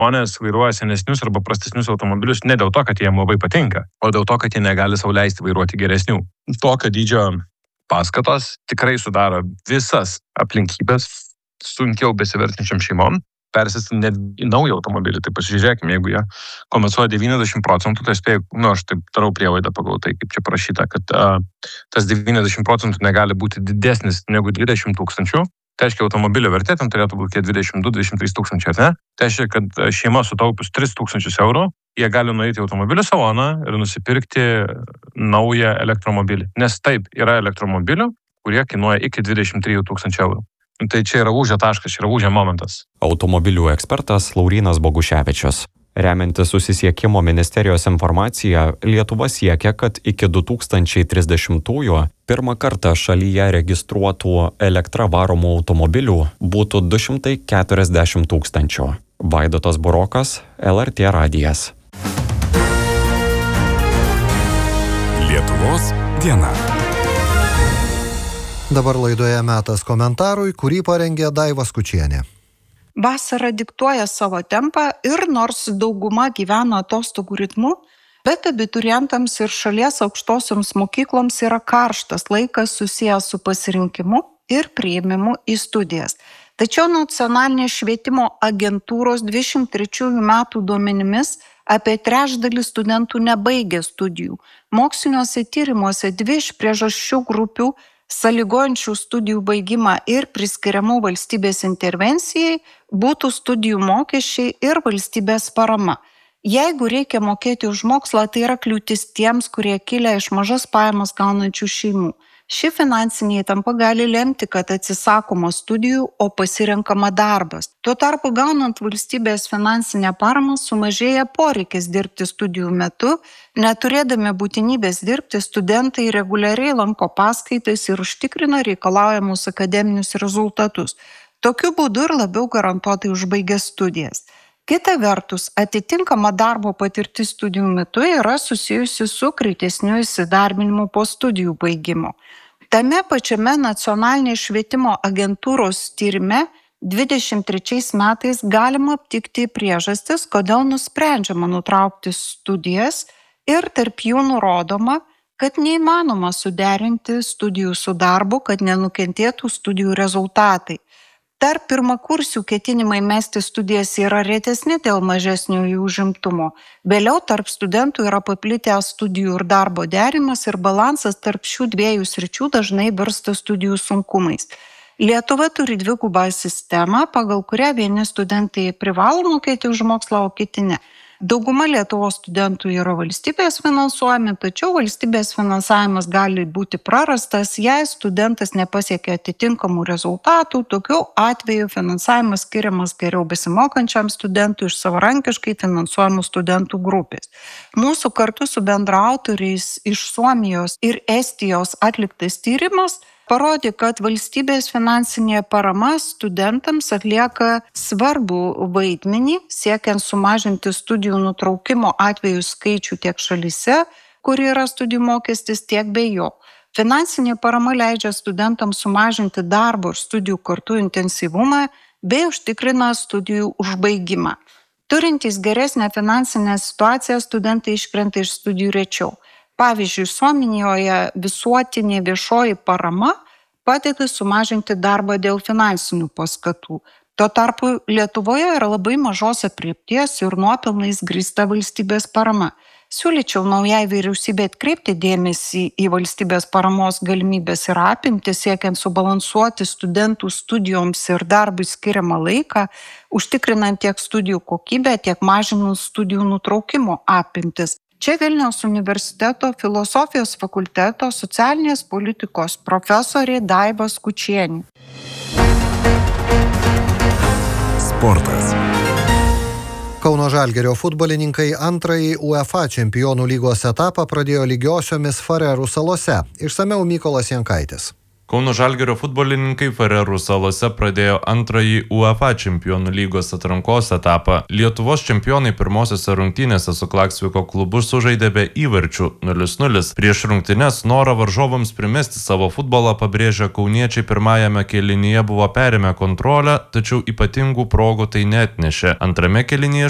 Žmonės vairuoja senesnius arba prastesnius automobilius ne dėl to, kad jiem labai patinka, o dėl to, kad jie negali sau leisti vairuoti geresnių. Tokio dydžio paskatos tikrai sudaro visas aplinkybės sunkiau besivertinčiam šeimom persėsti net į naują automobilį. Tai pasižiūrėkime, jeigu jie kompensuoja 90%, tai spėjau, aš taip darau prielaidą pagal tai, kaip čia parašyta, kad tas 90% negali būti didesnis negu 20 000. Tai reiškia, automobilio vertė ten turėtų būti 22-23 tūkstančiai, ne? Tai reiškia, kad šeima sutaupius 3 000 eurų, jie gali nueiti į automobilių saloną ir nusipirkti naują elektromobilį. Nes taip, yra elektromobilių, kurie kainuoja iki 23 000 eurų. Tai čia yra lūžio taškas, čia yra lūžio momentas. Automobilių ekspertas Laurynas Boguševičius. Remiantis susisiekimo ministerijos informacija, Lietuva siekia, kad iki 2030-ųjų pirmą kartą šalyje registruotų elektra varomų automobilių būtų 240 000. Vaidotas Burokas, LRT radijas. Lietuvos diena. Dabar laidoje metas komentarui, kurį parengė Daiva Skučienė. Vasara diktuoja savo tempą ir nors dauguma gyvena atostogų ritmu, bet abiturientams ir šalies aukštosioms mokykloms yra karštas laikas susijęs su pasirinkimu ir priėmimu į studijas. Tačiau nacionalinės švietimo agentūros 23 metų duomenimis apie trečdalį studentų nebaigia studijų. Moksliniuose tyrimuose 2 iš priežasčių grupių sąlygojančių studijų baigimą ir priskiriamų valstybės intervencijai būtų studijų mokesčiai ir valstybės parama. Jeigu reikia mokėti už mokslą, tai yra kliūtis tiems, kurie kilę iš mažas pajamas gaunančių šeimų. Ši finansinė įtampa gali lemti, kad atsisakoma studijų, o pasirenkama darbas. Tuo tarpu gaunant valstybės finansinę paramą sumažėja poreikis dirbti studijų metu, neturėdami būtinybės dirbti, studentai reguliariai lanko paskaitas ir užtikrina reikalaujamus akademinius rezultatus. Tokiu būdu ir labiau garantuotai užbaigia studijas. Kita vertus, atitinkama darbo patirtis studijų metu yra susijusi su greitesniu įsidarbinimu po studijų baigimo. Tame pačiame nacionalinės švietimo agentūros tyrime 23 metais galima aptikti priežastis, kodėl nusprendžiama nutraukti studijas ir tarp jų nurodoma, kad neįmanoma suderinti studijų su darbu, kad nenukentėtų studijų rezultatai. Tarp pirmakursių ketinimai mesti studijas yra retesni dėl mažesnio jų užimtumo. Vėliau tarp studentų yra paplitęs studijų ir darbo derimas ir balansas tarp šių dviejų sričių dažnai virsta studijų sunkumais. Lietuva turi dvigubą sistemą, pagal kurią vieni studentai privalo mokėti už mokslą, o kiti ne. Dauguma Lietuvos studentų yra valstybės finansuojami, tačiau valstybės finansavimas gali būti prarastas, jei studentas nepasiekia atitinkamų rezultatų. Tokiu atveju finansavimas skiriamas geriau besimokančiam studentui iš savarankiškai finansuojamų studentų grupės. Mūsų kartu su bendraautoriais iš Suomijos ir Estijos atliktas tyrimas parodė, kad valstybės finansinė parama studentams atlieka svarbų vaidmenį, siekiant sumažinti studijų nutraukimo atvejų skaičių tiek šalyse, kur yra studijų mokestis, tiek be jo. Finansinė parama leidžia studentams sumažinti darbo ir studijų kartu intensyvumą bei užtikrina studijų užbaigimą. Turintys geresnę finansinę situaciją, studentai iškrenta iš studijų rečiau. Pavyzdžiui, Suomijoje visuotinė viešoji parama padeda sumažinti darbą dėl finansinių paskatų. Tuo tarpu Lietuvoje yra labai mažos aprėpties ir nuopelnais grįsta valstybės parama. Siūlyčiau naujai vyriausybei atkreipti dėmesį į valstybės paramos galimybės ir apimtis, siekiant subalansuoti studentų studijoms ir darbui skiriamą laiką, užtikrinant tiek studijų kokybę, tiek mažinant studijų nutraukimo apimtis. Čia Vilniaus universiteto filosofijos fakulteto socialinės politikos profesorė Daiva Skučienė. Sportas. Kauno Žalgirio futbolininkai antrąjį UEFA čempionų lygos etapą pradėjo lygiosiomis Farerų salose. Išsamiau Mykolas Jankaitis. Kauno Žalgirio futbolininkai Farerų salose pradėjo antrąjį UEFA čempionų lygos atrankos etapą. Lietuvos čempionai pirmosiose rungtynėse su Klaksviko klubu sužaidė be įvarčių 0-0. Prieš rungtynes norą varžovams primesti savo futbolą pabrėžę kauniečiai pirmajame kėlinyje buvo perėmę kontrolę, tačiau ypatingų progų tai neatnešė. Antrame kėlinyje